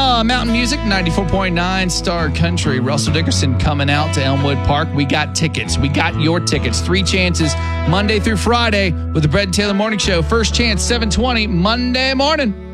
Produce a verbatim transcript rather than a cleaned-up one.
Uh, Mountain Music, ninety-four point nine Star Country. Russell Dickerson coming out to Elmwood Park. We got tickets. We got your tickets. Three chances Monday through Friday with the Brett and Taylor Morning Show. First chance, seven twenty Monday morning.